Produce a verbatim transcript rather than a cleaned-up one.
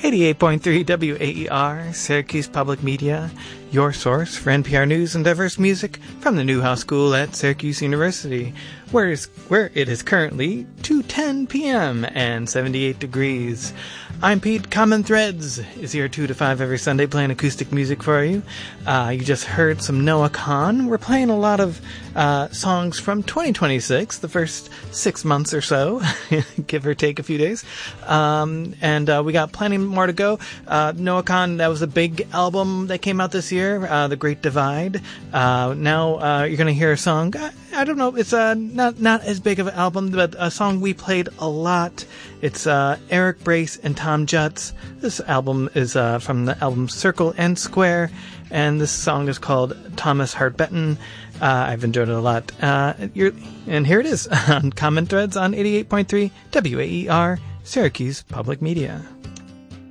eighty-eight point three W A E R, Syracuse Public Media, your source for N P R news and diverse music from the Newhouse School at Syracuse University, where, is, where it is currently two ten p.m. and seventy-eight degrees. I'm Pete. Common Threads is here two to five every Sunday playing acoustic music for you. Uh, you just heard some Noah Kahan. We're playing a lot of uh, songs from twenty twenty-six, the first six months or so, give or take a few days. Um, and uh, we got plenty more to go. Uh, Noah Kahan, that was a big album that came out this year, uh, The Great Divide. Uh, now uh, you're going to hear a song. I, I don't know. It's uh, not, not as big of an album, but a song we played a lot. It's uh, Eric Brace and Tom Jutz. This album is uh, from the album Circle and Square, and this song is called Thomas Hart Benton. Uh, I've enjoyed it a lot. Uh, you're, and here it is on Common Threads on eighty-eight point three W A E R, Syracuse Public Media.